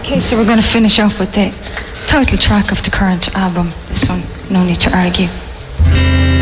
Okay, so we're going to finish off with the title track of the current album. This one, No Need to Argue.